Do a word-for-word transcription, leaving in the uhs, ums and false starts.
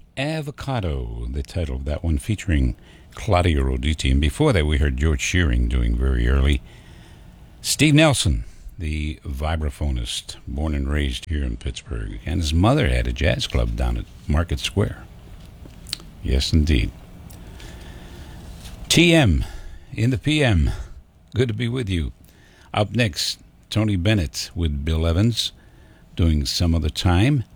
Avocado, the title of that one, featuring Claudio Roditi. And before that, we heard George Shearing doing very early. Steve Nelson, the vibraphonist, born and raised here in Pittsburgh. And his mother had a jazz club down at Market Square. Yes, indeed. T M in the P M. Good to be with you. Up next, Tony Bennett with Bill Evans doing Some Other Time.